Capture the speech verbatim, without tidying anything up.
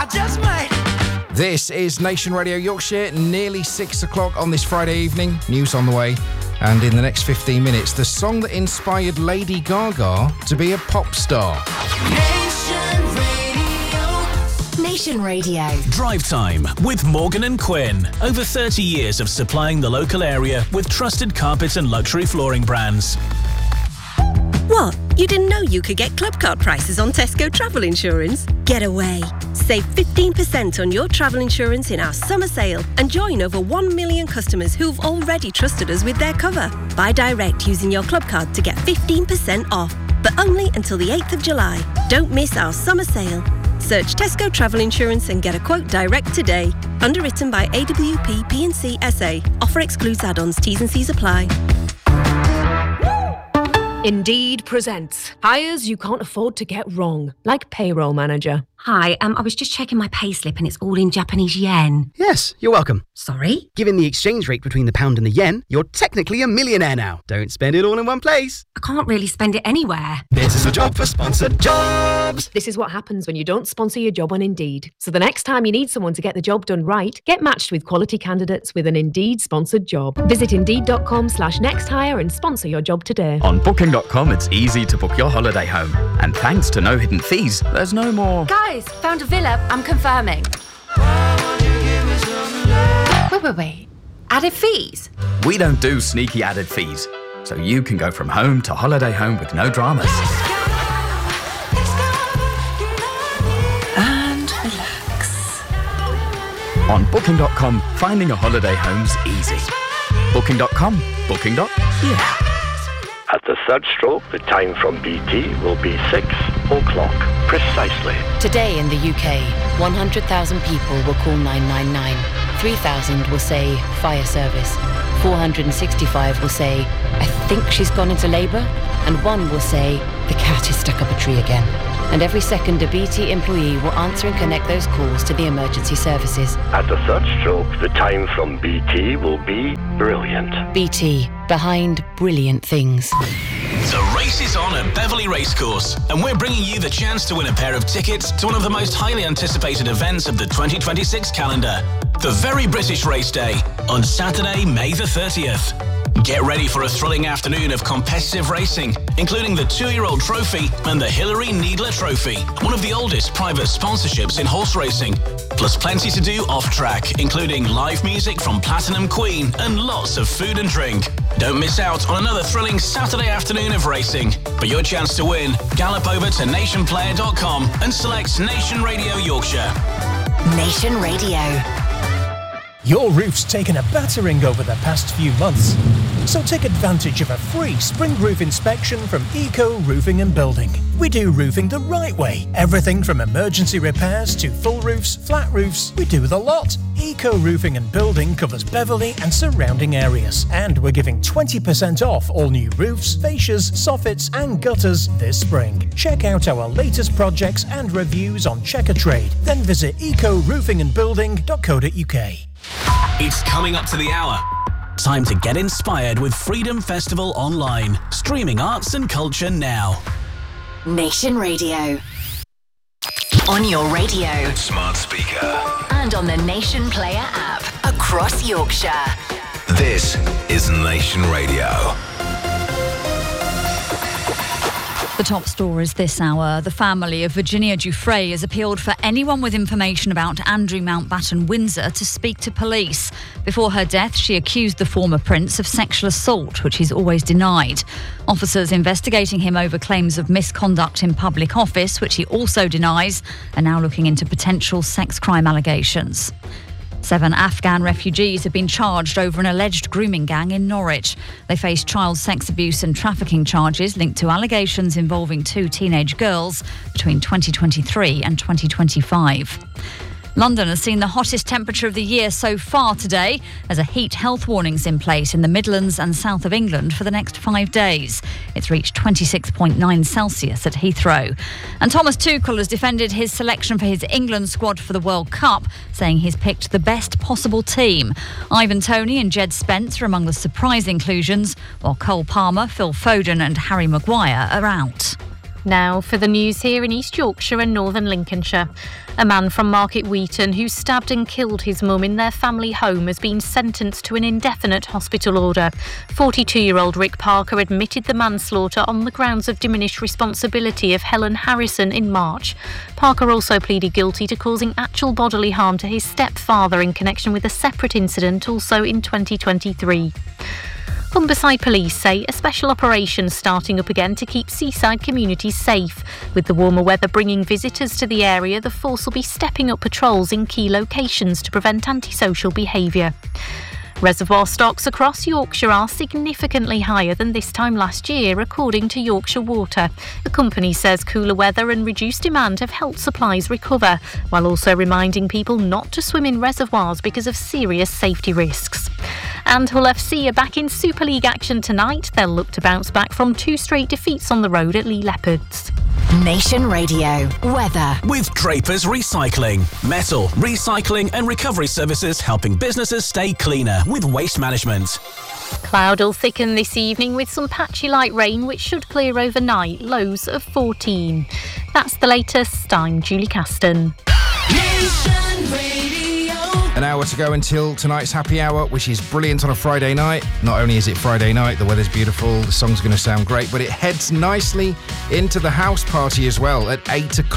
just might. This is Nation Radio Yorkshire, nearly six o'clock on this Friday evening. News on the way. And in the next fifteen minutes, the song that inspired Lady Gaga to be a pop star. Nation Radio. Nation Radio. Drive Time with Morgan and Quinn. Over thirty years of supplying the local area with trusted carpet and luxury flooring brands. What? You didn't know you could get club card prices on Tesco travel insurance? Get away. Save fifteen percent on your travel insurance in our summer sale and join over one million customers who've already trusted us with their cover. Buy direct using your club card to get fifteen percent off, but only until the eighth of July. Don't miss our summer sale. Search Tesco Travel Insurance and get a quote direct today. Underwritten by A W P P and C S A. Offer excludes add-ons. T's and C's apply. Indeed presents hires you can't afford to get wrong, like payroll manager. Hi, um, I was just checking my payslip and it's all in Japanese yen. Yes, you're welcome. Sorry? Given the exchange rate between the pound and the yen, you're technically a millionaire now. Don't spend it all in one place. I can't really spend it anywhere. This is a job for sponsored jobs. This is what happens when you don't sponsor your job on Indeed. So the next time you need someone to get the job done right, get matched with quality candidates with an Indeed sponsored job. Visit indeed.com slash next hire and sponsor your job today. On booking dot com, it's easy to book your holiday home. And thanks to no hidden fees, there's no more... Guys, found a villa. I'm confirming. Wait, wait, wait. Added fees? We don't do sneaky added fees, so you can go from home to holiday home with no dramas. And relax. On booking dot com, finding a holiday home's easy. booking dot com, booking. Yeah. At the third stroke, the time from B T will be six o'clock precisely. Today in the U K, one hundred thousand people will call nine nine nine. three thousand will say fire service. four hundred sixty-five will say, I think she's gone into labour. And one will say, the cat is stuck up a tree again. And every second, a B T employee will answer and connect those calls to the emergency services. At the third stroke, the time from B T will be brilliant. B T, behind brilliant things. The race is on at Beverley Racecourse, and we're bringing you the chance to win a pair of tickets to one of the most highly anticipated events of the twenty twenty-six calendar, the Very British Race Day, on Saturday, May the thirtieth. Get ready for a thrilling afternoon of competitive racing, including the two-year-old trophy and the Hilary Needler Trophy, one of the oldest private sponsorships in horse racing. Plus plenty to do off-track, including live music from Platinum Queen and lots of food and drink. Don't miss out on another thrilling Saturday afternoon of racing. For your chance to win, gallop over to nation player dot com and select Nation Radio Yorkshire. Nation Radio. Your roof's taken a battering over the past few months, so take advantage of a free spring roof inspection from Eco Roofing and Building. We do roofing the right way. Everything from emergency repairs to full roofs, flat roofs, we do the lot. Eco Roofing and Building covers Beverley and surrounding areas, and we're giving twenty percent off all new roofs, fascias, soffits and gutters this spring. Check out our latest projects and reviews on Checker Trade, then visit eco roofing and building dot co dot uk. It's coming up to the hour. Time to get inspired with Freedom Festival Online. Streaming arts and culture now. Nation Radio. On your radio. Smart speaker. And on the Nation Player app. Across Yorkshire. This is Nation Radio. The top stories this hour. The family of Virginia Giuffre has appealed for anyone with information about Andrew Mountbatten Windsor to speak to police. Before her death, she accused the former prince of sexual assault, which he's always denied. Officers investigating him over claims of misconduct in public office, which he also denies, are now looking into potential sex crime allegations. Seven Afghan refugees have been charged over an alleged grooming gang in Norwich. They face child sex abuse and trafficking charges linked to allegations involving two teenage girls between twenty twenty-three and twenty twenty-five. London has seen the hottest temperature of the year so far today, as a heat health warning's in place in the Midlands and south of England for the next five days. It's reached twenty-six point nine Celsius at Heathrow. And Thomas Tuchel has defended his selection for his England squad for the World Cup, saying he's picked the best possible team. Ivan Toney and Jed Spence are among the surprise inclusions, while Cole Palmer, Phil Foden and Harry Maguire are out. Now for the news here in East Yorkshire and Northern Lincolnshire. A man from Market Wheaton who stabbed and killed his mum in their family home has been sentenced to an indefinite hospital order. forty-two-year-old Rick Parker admitted the manslaughter on the grounds of diminished responsibility of Helen Harrison in March. Parker also pleaded guilty to causing actual bodily harm to his stepfather in connection with a separate incident also in twenty twenty-three. Humberside Police say a special operation starting up again to keep seaside communities safe. With the warmer weather bringing visitors to the area, the force will be stepping up patrols in key locations to prevent antisocial behaviour. Reservoir stocks across Yorkshire are significantly higher than this time last year, according to Yorkshire Water. The company says cooler weather and reduced demand have helped supplies recover, while also reminding people not to swim in reservoirs because of serious safety risks. And Hull F C are back in Super League action tonight. They'll look to bounce back from two straight defeats on the road at Lee Leopards. Nation Radio weather. With Draper's Recycling. Metal, recycling and recovery services helping businesses stay cleaner with waste management. Cloud will thicken this evening with some patchy light rain which should clear overnight, lows of fourteen. That's the latest. I'm Julie Caston. Nation Radio. An hour to go until tonight's happy hour, which is brilliant on a Friday night. Not only is it Friday night, the weather's beautiful, the song's going to sound great, but it heads nicely into the house party as well at eight o'clock.